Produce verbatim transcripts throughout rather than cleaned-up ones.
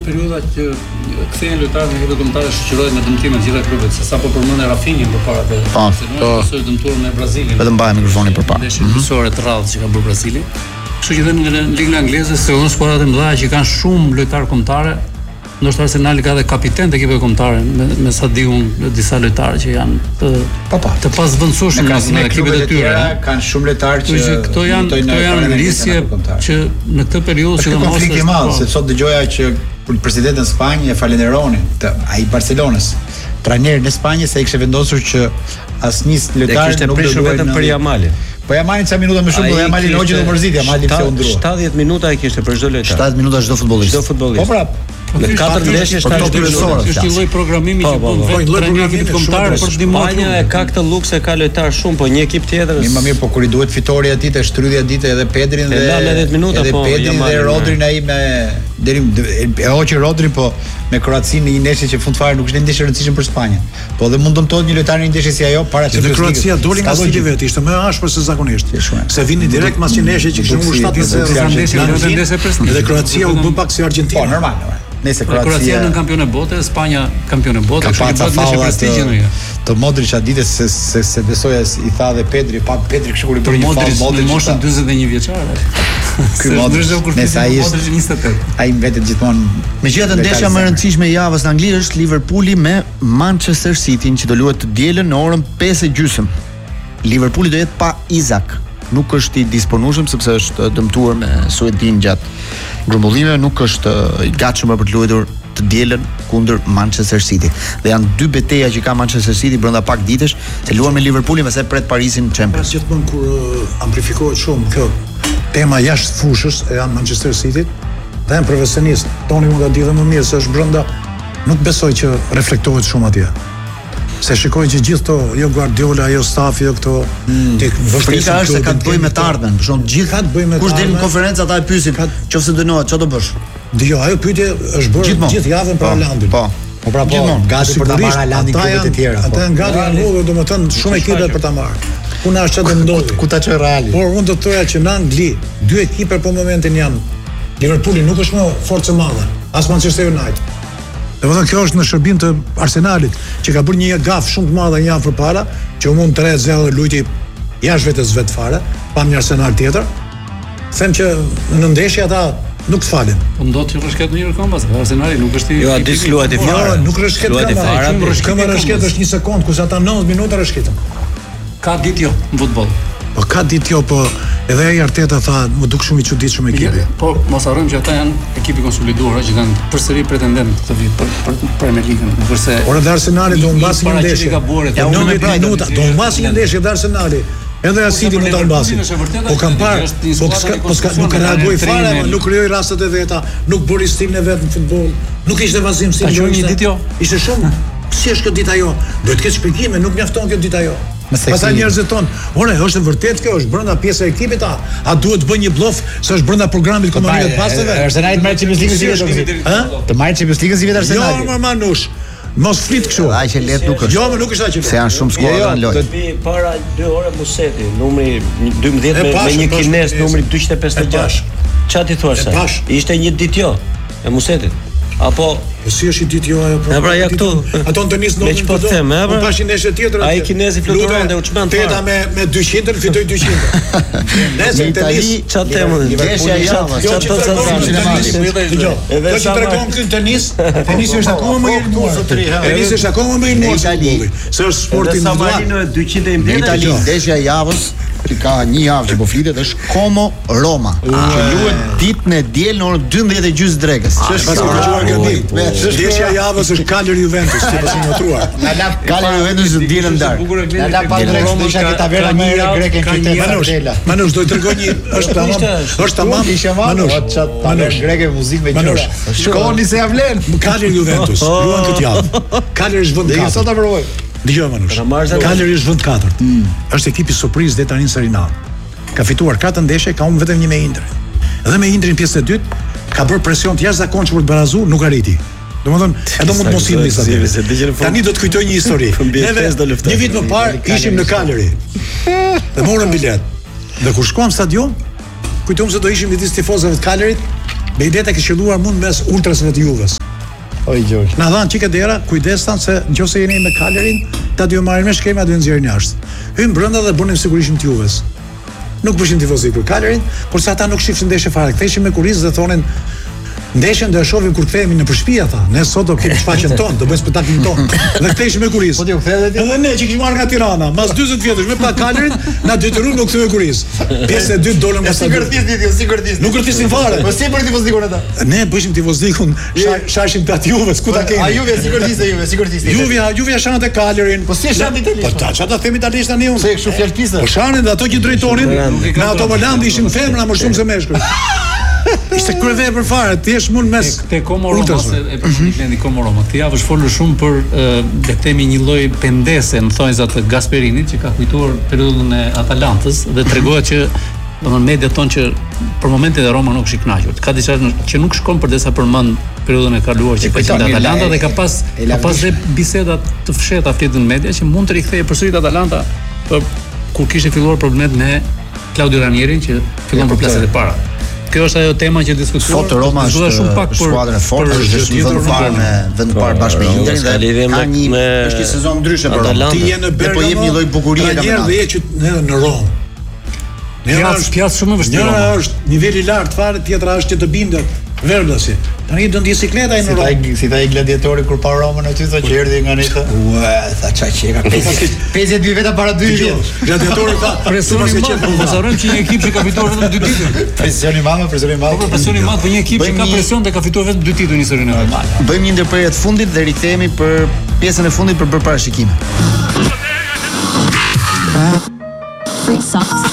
periudha që kthehen lojtarët në ekipet kombëtare shoqërohen me dëmtime të gjitha klubet, se sapo përmendën Rafinhin përpara të Barcelonës, dëmtuar me Brazilin. Vetëm mbajmë mikrofonin përpara. Ndeshje kryesore të rrallës që ka bërë Brazili. Kështu që them në ligën angleze se janë skuadrat e mëdha që kanë shumë lojtarë kombëtarë. Ndoshta Arsenali ka dhe kapiten të ekipeve kombëtare me, me sa di unë disa lojtarë që janë të pa, pa. të pasvendësueshëm në, në ekipet e tyre. Kanë shumë lojtarë që këto janë këto janë risje që në këtë periudhë që domosdoshmë konflikti i madh, se sot dëgjoja që presidenti i Spanjës e falenderonin ai Barcelonës, trajnerin e Spanjës se ai kishte vendosur që asnjë lojtar nuk do të vetëm për Yamalin. Po Yamalin ca minuta më shumë, po Yamalin hoqë do mërzit, Yamalin pse u ndrua. shtatëdhjetë minuta ai kishte për çdo lojtar. shtatëdhjetë minuta çdo futbollist. Çdo futbollist. Po prap. Në katër ndeshje shtatëdhjetë minuta. Është një lloj programimi që bën vetë trajneri i ekipit kombëtar për të ndihmuar. Spanja e ka këtë lukse, ka lojtar shumë, po një ekip tjetër. Më mirë, po kur i duhet fitoria ditë, shtrydhja ditë edhe Pedrin dhe edhe minuta, po Pedrin dhe Rodrin ai me deri e hoqi Rodri, po me Kroacinë në një ndeshje që fund fare nuk ishte ndeshje e rëndësishme për Spanjën. Po dhe mund dëmtohet një lojtar në një ndeshje si ajo para Champions League. Kroacia doli nga stili vet, ishte më ashpër se zakonisht. Se vini direkt pas një ndeshje që kishte humbur shtatë zero. Dhe Kroacia u bë pak si Argentina. Po normal, normal. Nëse Kroacia në kampion e botës, Spanja kampion e botës, ka pasur ndeshje prestigjie. Të Modrić atë ditë se se se besoja i tha dhe Pedri, pa Pedri kështu kur i bëri Modrić në moshën dyzet e një vjeçare. Ky Modrić nëse ai është njëzet e tetë. Ai vetë gjithmonë. Megjithatë ndeshja më e rëndësishme e javës në Angli është Liverpooli me Manchester City që do luhet të dielën në orën pesë e gjysmë. Liverpooli do jetë pa Isak. Nuk është i disponueshëm sepse është dëmtuar me Suedin gjatë grumbullimeve, nuk është i gatshëm për të luajtur të dielën kundër Manchester City. Dhe janë dy betejë që ka Manchester City brenda pak ditësh, se luan me Liverpoolin dhe se pret Parisin në Champions. Gjithmonë kur uh, amplifikohet shumë kjo tema jashtë fushës e janë Manchester City, dhe janë profesionistë. Toni mund ta di dhe më mirë se është brenda, nuk besoj që reflektohet shumë atje. Se shikoj që gjithë to, jo Guardiola, jo stafi, jo këto mm. Frika është se ka të bëjë me të ardhmen. Për shembull, gjithë ka të bëjë me kush del në konferencë ata e pyesin, nëse dënohet, çfarë do bësh? Dgjoj, ajo pyetje është bërë gjithë javën për Haalandin. Po. Po pra po, gati për ta marrë Haalandin klubet e tjera. Ata janë gati janë lidhur, domethënë shumë ekipe për ta marrë. Puna është çfarë do ndodhi. Ku ta çoj Reali. Por unë do të thoya që në Angli dy ekipe për momentin janë. Liverpooli nuk është më forcë e madhe, as Manchester United. Domethënë kjo është në shërbim të Arsenalit, që ka bërë një gafë shumë të madhe një javë përpara, që u mund tre zero luajti jashtë vetes vet fare, pa një Arsenal tjetër. Them që në ndeshje ata nuk të falin. Po ndot që rreshket në një kombas, Arsenali nuk është i. Jo, aty luajti fare. Jo, nuk rreshket fare. Këmbë rreshket është një sekond, kurse ata nëntëdhjetë minuta rreshketën. Ka ditë jo në futboll. Po ka ditë jo, po edhe ai Arteta tha, më duk shumë i çuditshëm ekipi. Po mos harrojmë që ata janë ekipi konsoliduar, që kanë përsëri pretendent këtë vit për për Premier League-ën, kurse Por edhe Arsenali do mbasi një ndeshje. Ja nëntëdhjetë minuta do mbasi një ndeshje edhe Arsenali. Edhe City mund ta mbasi. Po kam parë, po po nuk reagoi fare, nuk krijoi rastet e veta, nuk bëri stilin e vet në futboll, nuk ishte vazhdim si një ditë jo. Ishte shumë. Si është kjo ditë ajo? Do të ketë shpjegime, nuk mjafton kjo ditë ajo. Pastaj njerëzit ton, ore, është vërtet kjo, është brenda pjesë e ekipit a? A duhet të bëj një blluf se është brenda programit komuniket pasave? Arsenali merr Champions League si vetë. Ë? Të marrë Champions League si vetë Arsenali. Jo, normal nush. Mos flit kështu. Ai që let nuk është. Jo, më nuk është aq. Se janë shumë skuadra në lojë. Do të vi para dy ore Museti, numri dymbëdhjetë me, me një kinez, numri dyqin e pesëdhjetë e gjashtë. Çfarë ti thua se? Ishte një ditë jo e Musetit. Apo po si është i ditë jo ajo? Ja pra ja këtu. Ato tenis nuk po them, ja pra. Po pashin ndeshje tjetër. Ai kinezi fluturonte u çmend. Teta me me dyqind fitoi dyqind. Nëse tenis çfarë temë? Ndeshja e javës. Jo, çfarë të thonë? Edhe sa tregon këtu tenis, tenisi është akoma më i rëndësishëm. Tenisi është akoma më i rëndësishëm. Se është sport i ndërtuar. Marino e dyqind e Në Itali, ndeshja e javës që ka një javë që po flitet është Como Roma, që luhet ditën e diel në orën dymbëdhjetë e gjysmë drekës. Ç'është pas dëgjuar gatim. Ndeshja e javës është Cagliari Juventus, që po sinjotruar. Na la Cagliari Juventus në dielën darkë. Na la pa drejtë ndeshja që taverna më e greke në qytet Manush. Manush do të tregoj një, është tamam, është tamam. Manush, Manush greke muzikë me gjëra. Shkoni se ja vlen. Cagliari Juventus luan këtë javë. Cagliari është vend katërt. Sot ta provoj. Dgjoj Manush. Cagliari është vend katërt. Është ekipi surprizë deri tani në Serie A. Ka fituar katër ndeshje, ka humbur vetëm një me Inter. Dhe me Interin pjesën e dytë ka bërë presion të jashtëzakonshëm për të barazuar, nuk arriti. Domethënë, edhe mund të mos hidhni sa deri. Tani do të kujtoj një histori. Neve një vit më parë ishim në Cagliari. Dhe morëm bilet. Dhe kur shkuam në stadion, kujtojmë se do ishim midis tifozëve të Cagliarit, Benedetta ka qelluar mund mes ultrasve të Juves. Oj Gjosh. Na dhan çika dera, kujdestan se nëse jeni me Kalerin, ta dy marrin me shkema dy nxjerrin jashtë. Hyn brenda dhe bënim sigurisht të Juves. Nuk bëshin tifozi për Kalerin, por sa ata nuk shifshin ndeshje fare. Ktheheshin me kurizë dhe thonin ndeshjen do e shohim kur kthehemi në shtëpi ata. Ne sot do kemi shfaqjen tonë, do bëjmë spektaklin tonë. Dhe ktheheshin me kurizë. Po ti u ktheve ti? Edhe ne që kishim marrë nga Tirana, mas dyzet vjetësh me pa Kalerin, na detyruan nuk kthehemi me kurizë. Pjesë e dytë dolëm nga stadiumi. Si kërtis ti, si kërtis. Nuk kërtisin fare. Po si për tifozikun ata? Ne bëjmë tifozikun, shashim tat Juves, ku ta kemi. A Juve si kërtis e Juve, si kërtis ti? Juve, Juve shanë te Kalerin. Po si shanë italisht? Po ta çata themi italisht tani unë. Se kështu fjalë pisa. Po shanë dhe ato që drejtonin, në ato Holandi ishin femra më shumë se meshkuj. Ishte kryevepër fare, ti je mund mes te Komoroma e përshëndetje Blendi Komoroma. Ti javësh folur shumë për le të themi një lloj pendese në thonjzat të Gasperinit që ka kujtuar periudhën e Atalantës dhe tregohet që domthonë mediat thonë që për momentin e Roma nuk është i kënaqur. Ka diçka që nuk shkon përdesa përmend periudhën e kaluar që ka qenë Atalanta dhe ka pas ka pas dhe biseda të fshehta flitë në media që mund të rikthejë përsëri Atalanta për kur kishte filluar problemet me Claudio Ranierin që fillon për plaset e para. Kjo është ajo tema që diskutuar. Sot Roma është shumë pak për skuadrën e fortë, është një vend parë me vend parë bashkë me Interin dhe ka një është një sezon ndryshe për Roma. Ti je në Bergamo, po jep një lloj bukurie kampionat. Dhe je që në Romë. Pjas pjas shumë e vështirë. Njëra është niveli i lartë fare, tjetra është që të bindet Verdasi. Tani do ndi sikleta ai në Romë. Si ta i gladiatori kur pa Romën aty sa që erdhi nga neta. Ua, tha çaj që ka pesëdhjetë dy veta para dy vjet. Gladiatori tha, presioni i madh, mos harrojmë që një ekip që ka fituar vetëm dy titull. Presioni i madh, presioni i madh. Po presioni i madh për një ekip që ka presion dhe ka fituar vetëm dy titull në historinë e vet. Bëjmë një ndërprerje të fundit dhe rikthehemi për pjesën e fundit për bërë parashikime. Free socks.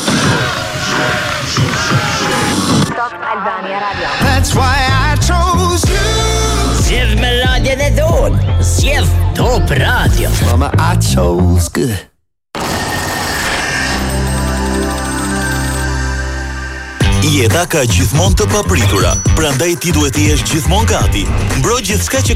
Albania Radio. That's why I chose you. Sjev me radjen e don. Sjev Top Radio. Mama, I chose good. Jeta ka gjithmonë të papritura, prandaj ti duhet të jesh gjithmonë gati. Mbro gjithçka që